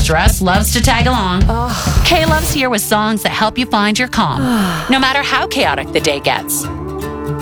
stress loves to tag along. K-Love's here with songs that help you find your calm, no matter how chaotic the day gets.